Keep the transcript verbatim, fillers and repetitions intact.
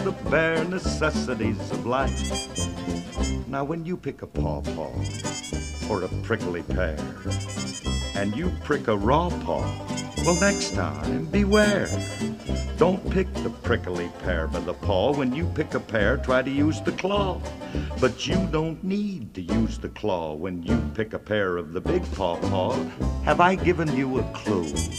the bare necessities of life. Now when you pick a pawpaw or a prickly pear, and you prick a raw paw, well, next time, beware. Don't pick the prickly pear by the paw. When you pick a pear, try to use the claw. But you don't need to use the claw when you pick a pear of the big pawpaw. Have I given you a clue?